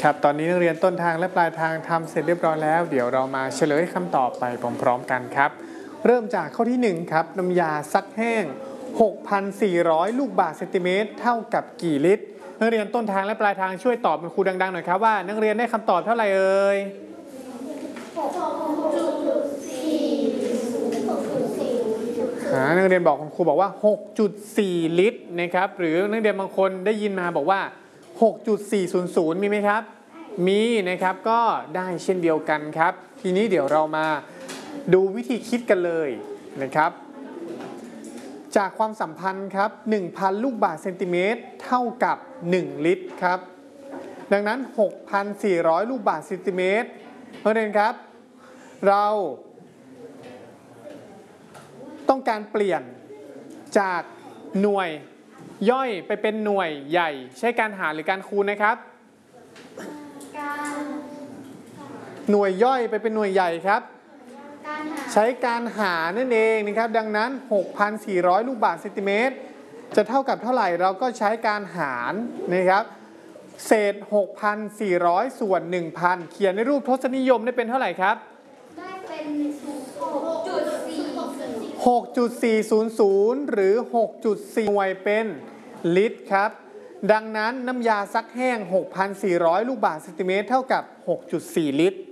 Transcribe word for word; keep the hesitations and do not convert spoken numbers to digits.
ครับตอนนี้นักเรียนต้นทางและปลายทางทำเสร็จเรียบร้อยแล้วเดี๋ยวเรามาเฉลยคำตอบไปพร้อมๆกันครับเริ่มจากข้อที่หนึ่งครับน้ำยาซักแห้ง หกพันสี่ร้อย ลูกบาศก์เซนติเมตรเท่ากับกี่ลิตรนักเรียนต้นทางและปลายทางช่วยตอบเป็นครูดังๆหน่อยครับว่านักเรียนได้คำตอบเท่าไหร่เอ่ยนักเรียนบอกคุณครูบอกว่า หกจุดสี่ ลิตรนะครับหรือนักเรียนบางคนได้ยินมาบอกว่า หกจุดสี่ศูนย์ศูนย์ มีไหมครับมีนะครับก็ได้เช่นเดียวกันครับทีนี้เดี๋ยวเรามาดูวิธีคิดกันเลยนะครับจากความสัมพันธ์ครับ หนึ่งพัน ลูกบาศก์เซนติเมตรเท่ากับหนึ่งลิตรครับดังนั้น หกพันสี่ร้อย ลูกบาศก์เซนติเมตรนักเรียนครับเราต้องการเปลี่ยนจากหน่วยย่อยไปเป็นหน่วยใหญ่ใช้การหารหรือการคูณนะครับหน่วยย่อยไปเป็นหน่วยใหญ่ครับใช้การหารนั่นเองนะครับดังนั้น หกพันสี่ร้อย ลูกบาศก์เซนติเมตรจะเท่ากับเท่าไหร่เราก็ใช้การหารนะครับเศษ หกพันสี่ร้อย ส่วน หนึ่งพัน เขียนในรูปทศนิยมได้เป็นเท่าไหร่ครับได้เป็น หกจุดสี่ศูนย์ศูนย์ หรือ หกจุดสี่ หน่วยเป็นลิตรครับดังนั้นน้ำยาซักแห้ง หกพันสี่ร้อย ลูกบาศก์เซนติเมตรเท่ากับ หกจุดสี่ ลิตร